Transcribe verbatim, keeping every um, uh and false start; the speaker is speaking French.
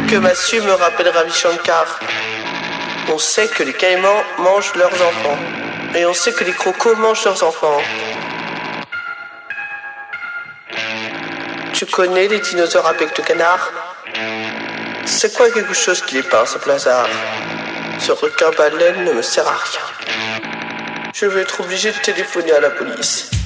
que Massue me rappelle Ravi Shankar. On sait que les caïmans mangent leurs enfants. Et on sait que les crocos mangent leurs enfants. Tu connais les dinosaures à bec de canard? C'est quoi quelque chose qui les pince à Plazard? Ce requin baleine ne me sert à rien. Je vais être obligé de téléphoner à la police.